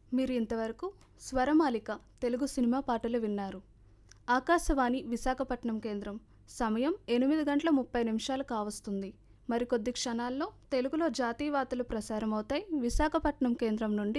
మీరు ఇంతవరకు స్వరమాలిక తెలుగు సినిమా పాటలు విన్నారు. ఆకాశవాణి విశాఖపట్నం కేంద్రం. సమయం 8:30 కావస్తుంది. మరికొద్ది క్షణాల్లో తెలుగులో జాతీయ వార్తలు ప్రసారమవుతాయి విశాఖపట్నం కేంద్రం నుండి.